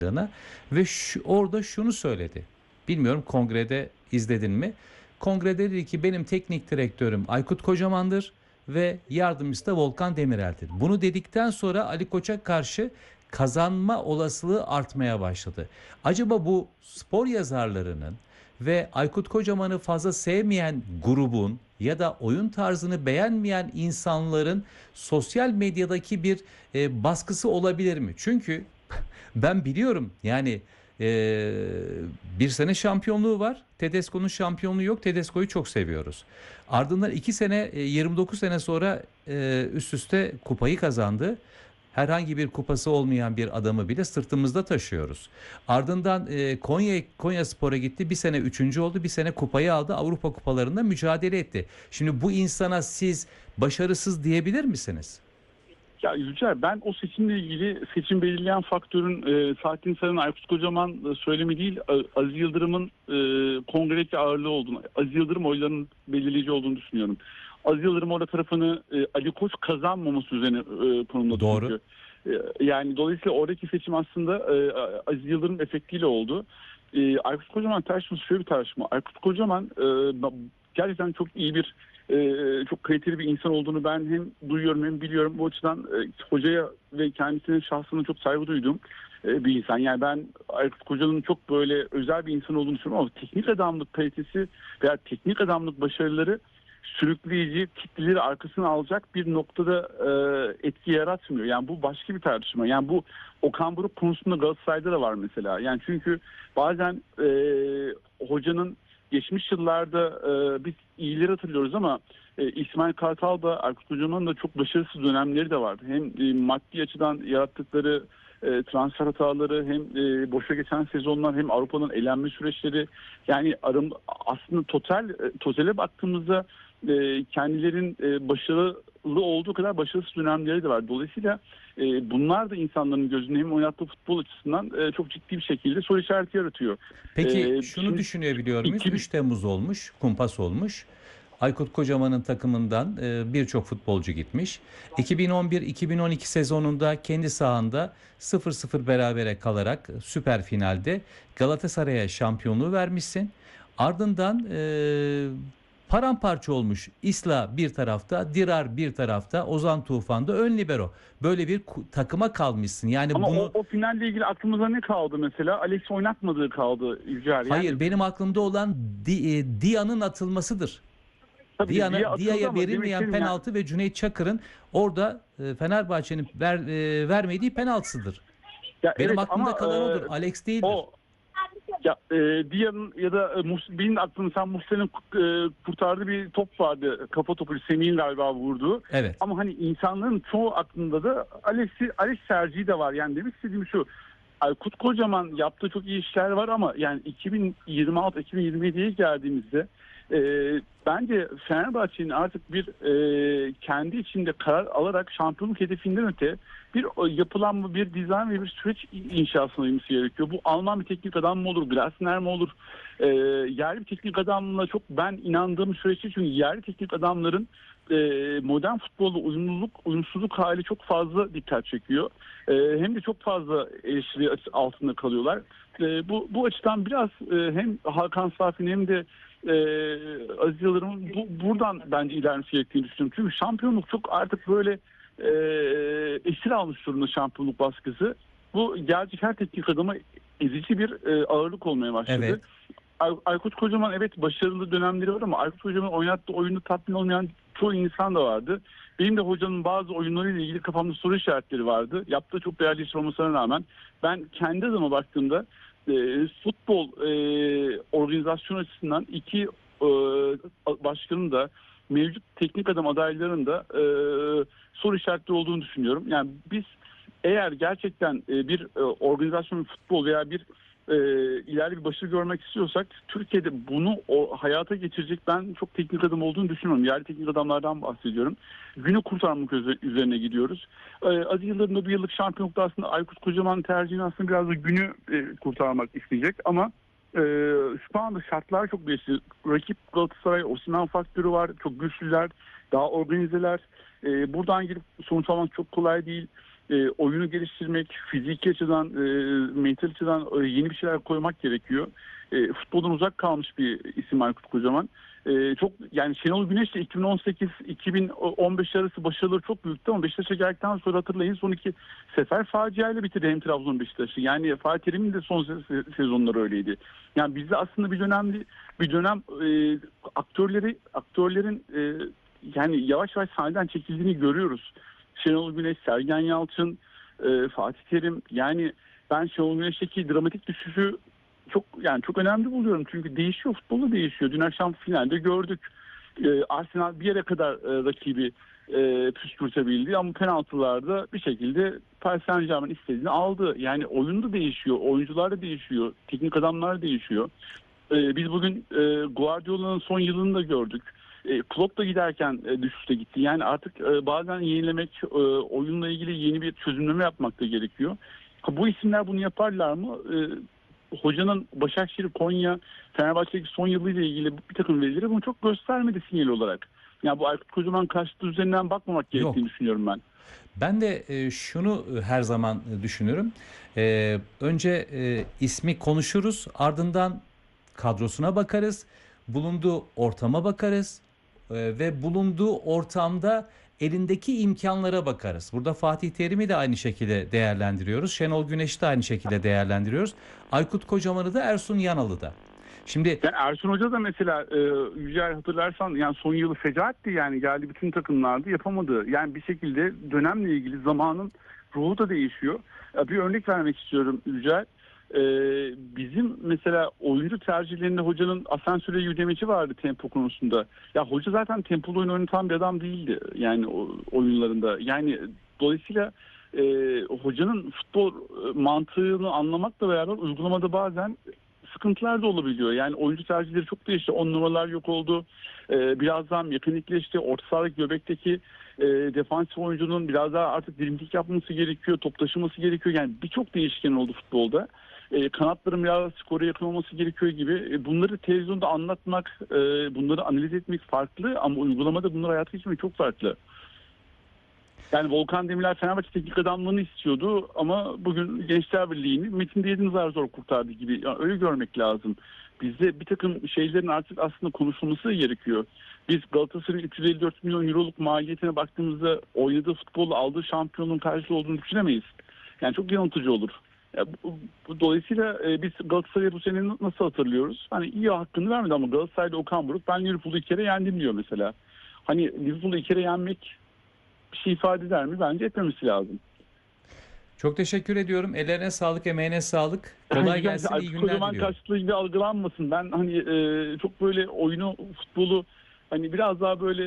ve orada şunu söyledi. Bilmiyorum kongrede izledin mi? Kongrede dedi ki benim teknik direktörüm Aykut Kocaman'dır ve yardımcısı da Volkan Demirel'dir. Bunu dedikten sonra Ali Koç'a karşı kazanma olasılığı artmaya başladı. Acaba bu spor yazarlarının ve Aykut Kocaman'ı fazla sevmeyen grubun ya da oyun tarzını beğenmeyen insanların sosyal medyadaki bir baskısı olabilir mi? Çünkü ben biliyorum yani e, bir sene şampiyonluğu var. Tedesco'nun şampiyonluğu yok. Tedesco'yu çok seviyoruz. Ardından 2 sene 29 sene sonra üst üste kupayı kazandı. Herhangi bir kupası olmayan bir adamı bile sırtımızda taşıyoruz. Ardından Konya Spor'a gitti. Bir sene üçüncü oldu. Bir sene kupayı aldı. Avrupa kupalarında mücadele etti. Şimdi bu insana siz başarısız diyebilir misiniz? Ya Yücel, ben o seçimle ilgili seçim belirleyen faktörün Saadettin Saran'ın Aykut Kocaman söylemi değil, Aziz Yıldırım'ın kongredeki ağırlığı olduğunu, Aziz Yıldırım oylarının belirleyici olduğunu düşünüyorum. Aziz Yıldırım orada tarafını Ali Koç kazanmaması üzerine konumladı Doğru. çünkü. Yani dolayısıyla oradaki seçim aslında Aziz Yıldırım efektiyle oldu. Aykut Kocaman tartışması şöyle bir tartışma. Aykut Kocaman gerçekten çok iyi bir çok kaliteli bir insan olduğunu ben hem duyuyorum hem biliyorum. Bu açıdan hocaya ve kendisinin şahsına çok saygı duyduğum bir insan. Yani ben Aykut Kocaman'ın çok böyle özel bir insan olduğunu düşünüyorum ama teknik adamlık kalitesi veya teknik adamlık başarıları sürükleyici, kitleleri arkasına alacak bir noktada etki yaratmıyor. Yani bu başka bir tartışma. Yani bu Okan Buruk konusunda Galatasaray'da da var mesela. Yani çünkü bazen hocanın geçmiş yıllarda biz iyileri hatırlıyoruz ama İsmail Kartal da Aykut Kocaman'ın da çok başarısız dönemleri de vardı. Hem maddi açıdan yarattıkları transfer hataları hem boşa geçen sezonlar hem Avrupa'nın elenme süreçleri yani aslında totale baktığımızda kendilerin başarılı olduğu kadar başarısız dönemleri de var. Dolayısıyla bunlar da insanların gözünde hem oynattığı futbol açısından çok ciddi bir şekilde soru işareti yaratıyor. Peki şunu Şimdi düşünebiliyor muyuz? 2000 3 Temmuz olmuş, kumpas olmuş. Aykut Kocaman'ın takımından birçok futbolcu gitmiş. 2011-2012 sezonunda kendi sahanda 0-0 berabere kalarak süper finalde Galatasaray'a şampiyonluğu vermişsin. Ardından paramparça olmuş. İsla bir tarafta, Dirar bir tarafta, Ozan Tufan da ön libero. Böyle bir takıma kalmışsın. Yani ama bunu o finalle ilgili aklımıza ne kaldı mesela? Alex oynatmadığı kaldı Yücel. hayır Yani benim aklımda olan Dia'nın atılmasıdır. tabii ki Dia atıldı Dia'ya ama demek verilmeyen istediğim yani penaltı ve Cüneyt Çakır'ın orada Fenerbahçe'nin vermediği penaltısıdır. ya Benim evet aklımda ama kalan odur. Alex değildir. o ya Dia'nın ya da benim aklımda sen Muslera'nın kurtardığı bir top vardı. Kafa topu Semih'in galiba vurduğu. Evet. Ama hani insanların çoğu aklında da Alex tercihi de var. Yani demek istediğim şu. Aykut Kocaman yaptığı çok iyi işler var ama yani 2026-2027'ye geldiğimizde e, bence Fenerbahçe'nin artık bir kendi içinde karar alarak şampiyonluk hedefinden öte bir yapılanma, bir dizayn ve bir süreç inşasına uyması gerekiyor. Bu Alman bir teknik adam mı olur, Glasner mi olur? Yerli bir teknik adamla çok ben inandığım süreçte çünkü yerli teknik adamların modern futbolla uyumsuzluk hali çok fazla dikkat çekiyor. Hem de çok fazla eleştiri altında kalıyorlar. Bu açıdan biraz hem Hakan Safi'nin hem de Aziz Yıldırım'ın buradan bence ilerlemesi gerektiğini düşünüyorum. Çünkü şampiyonluk çok artık böyle esir almış durumda şampiyonluk baskısı. Bu gelecek her teknik adama ezici bir ağırlık olmaya başladı. Evet. Aykut Kocaman evet başarılı dönemleri var ama Aykut Kocaman oynattığı oyunu tatmin olmayan çoğu insan da vardı. Benim de hocanın bazı oyunlarıyla ilgili kafamda soru işaretleri vardı. Yaptığı çok değerli iş olmasına rağmen ben kendi adıma baktığımda futbol organizasyon açısından iki başkanın da mevcut teknik adam adaylarının da soru işaretleri olduğunu düşünüyorum. Yani biz eğer gerçekten bir organizasyon futbol veya bir ileride bir başarı görmek istiyorsak Türkiye'de bunu hayata geçirecek ben çok teknik adam olduğunu düşünüyorum. Yerli teknik adamlardan bahsediyorum. Günü kurtarmak üzerine gidiyoruz. Aziz Yıldırım da bir yıllık şampiyonlukta aslında Aykut Kocaman tercihini aslında biraz da günü kurtarmak isteyecek ama şu anda şartlar çok değişti. Rakip Galatasaray, Osimhen faktörü var. Çok güçlüler, daha organizeler. Buradan girip sonuç almak çok kolay değil. oyunu geliştirmek, fiziki açıdan, mental açıdan yeni bir şeyler koymak gerekiyor. Futboldan uzak kalmış bir isim Aykut Kocaman. Çok yani Şenol Güneş de 2018-2015 arası başarıları çok büyüktü ama Beşiktaş'a geldikten sonra hatırlayın son 2 sefer faciayla bitirdi hem Trabzon Beşiktaş'ı. Yani Fatih Terim'in de son sezonları öyleydi. Yani bizde aslında bir dönem aktörlerin yani yavaş yavaş sahneden çekildiğini görüyoruz. Şenol Güneş, Sergen Yalçın, Fatih Terim, yani ben Şenol Güneş'teki dramatik düşüşü çok önemli buluyorum. Çünkü değişiyor, futbolu değişiyor. Dün akşam finalde gördük. Arsenal bir yere kadar rakibi püskürtebildi ama penaltılarda bir şekilde Paris Saint-Germain istediğini aldı. Yani oyun da değişiyor, oyuncular da değişiyor, teknik adamlar da değişiyor. Biz bugün Guardiola'nın son yılını da gördük. Klopp da giderken düşüşte gitti. Yani artık bazen yenilemek, oyunla ilgili yeni bir çözümleme yapmak da gerekiyor. Bu isimler bunu yaparlar mı? Hocanın Başakşehir, Konya, Fenerbahçe'deki son yılıyla ilgili bir takım verileri bunu çok göstermedi sinyal olarak. Yani bu Aykut Kocaman karşıtı üzerinden bakmamak gerektiğini düşünüyorum ben. Ben de şunu her zaman düşünürüm. Önce ismi konuşuruz, ardından kadrosuna bakarız, bulunduğu ortama bakarız ve bulunduğu ortamda elindeki imkanlara bakarız. Burada Fatih Terim'i de aynı şekilde değerlendiriyoruz. Şenol Güneş'i de aynı şekilde değerlendiriyoruz. Aykut Kocaman'ı da, Ersun Yanal'ı da. Şimdi Yani Ersun Hoca da mesela Yücel hatırlarsan yani son yılı fecaatti, yani geldi bütün takımlarda yapamadı. Yani bir şekilde dönemle ilgili zamanın ruhu da değişiyor. Bir örnek vermek istiyorum Yücel. Bizim mesela oyuncu tercihlerinde hocanın asansöre yüklemeci vardı tempo konusunda. Ya hoca zaten tempolu oyun oynatan bir adam değildi yani oyunlarında. Yani dolayısıyla hocanın futbol mantığını anlamakla beraber uygulamada bazen sıkıntılar da olabiliyor. Yani oyuncu tercihleri çok değişti. 10 numaralar yok oldu. Biraz daha mekanikleşti. Orta sahadaki göbekteki defansif oyuncunun biraz daha artık dilimlik yapması gerekiyor. Top taşıması gerekiyor. Yani birçok değişken oldu futbolda. Kanatların biraz skora yakın olması gerekiyor gibi. Bunları televizyonda anlatmak, bunları analiz etmek farklı ama uygulamada bunları hayata geçirmek çok farklı. Yani Volkan Demirel Fenerbahçe teknik adamlığını istiyordu ama bugün Gençler Birliği'ni Metin Diyedin zar kurtardı gibi. Yani öyle görmek lazım. Bizde bir takım şeylerin artık aslında konuşulması gerekiyor. Biz Galatasaray'ın 354 milyon euroluk maliyetine baktığımızda oynadığı futbolla aldığı şampiyonluğun karşılığı olduğunu düşünemeyiz. Yani çok yanıltıcı olur. Ya dolayısıyla biz Galatasaray'ı bu sene nasıl hatırlıyoruz? Hani iyi hakkını vermedi ama Galatasaray'da Okan Buruk ben Liverpool'u 2 kere yendim diyor mesela. Hani Liverpool'u 2 kere yenmek bir şey ifade eder mi? Bence etmemesi lazım. çok teşekkür ediyorum. Ellerine sağlık, emeğine sağlık. Kolay gelsin, iyi günler Kocaman diliyorum. karşılığı gibi algılanmasın. Ben hani çok böyle oyunu, futbolu hani biraz daha böyle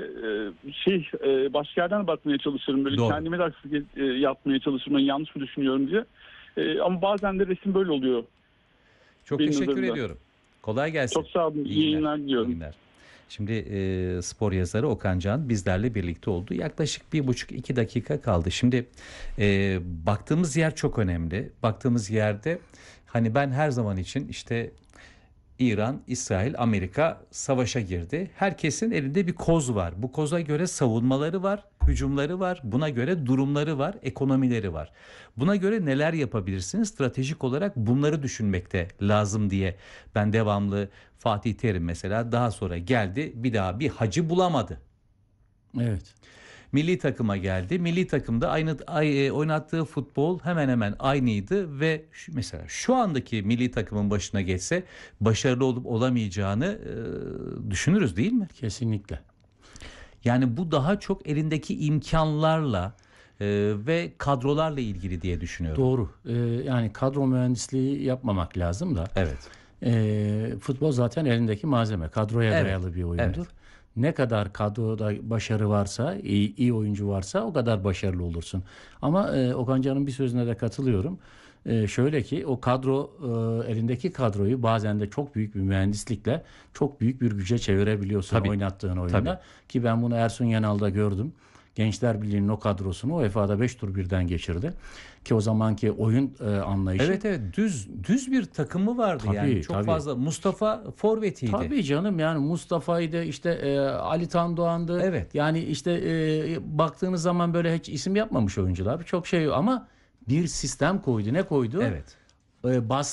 başka yerden bakmaya çalışırım. Böyle Doğru. kendime de haksızlık yapmaya çalışırım. Ben yanlış mı düşünüyorum diye. Ama bazen de resim böyle oluyor. Çok Benim teşekkür nazarımda. ediyorum. Kolay gelsin. Çok sağ olun. İyi yayınlar diliyorum. İyi günler. Şimdi spor yazarı Okan Can bizlerle birlikte oldu. Yaklaşık 1,5-2 dakika kaldı. Şimdi baktığımız yer çok önemli. Baktığımız yerde hani ben her zaman için işte İran, İsrail, Amerika savaşa girdi. Herkesin elinde bir koz var. Bu koza göre savunmaları var, hücumları var. Buna göre durumları var, ekonomileri var. Buna göre neler yapabilirsiniz? Stratejik olarak bunları düşünmekte lazım diye ben devamlı Fatih Terim mesela daha sonra geldi. Bir daha bir hacı bulamadı. Evet. Milli takıma geldi. Milli takımda oynattığı futbol hemen hemen aynıydı ve mesela şu andaki milli takımın başına geçse başarılı olup olamayacağını düşünürüz değil mi? Kesinlikle. Yani bu daha çok elindeki imkanlarla ve kadrolarla ilgili diye düşünüyorum. Doğru. Yani kadro mühendisliği yapmamak lazım da. Evet. Futbol zaten elindeki malzeme. Kadroya Evet. dayalı bir oyundur. Evet. Ne kadar kadroda başarı varsa, iyi oyuncu varsa o kadar başarılı olursun. Ama Okan Can'ın bir sözüne de katılıyorum. Şöyle ki o kadro, elindeki kadroyu bazen de çok büyük bir mühendislikle çok büyük bir güce çevirebiliyorsun Tabii. oynattığın oyunda. Tabii. Ki ben bunu Ersun Yanal'da gördüm. Gençler Birliği'nin o kadrosunu UEFA'da 5 tur birden geçirdi. Ki o zamanki oyun anlayışı. Evet evet, düz bir takımı vardı Tabii, yani. Çok tabii. fazla Mustafa forvetiydi. Tabii canım, yani Mustafa'ydı, işte Ali Tandoğan'dı. Evet. Yani işte baktığınız zaman böyle hiç isim yapmamış oyuncular. Çok şey, ama bir sistem koydu. Ne koydu? Evet.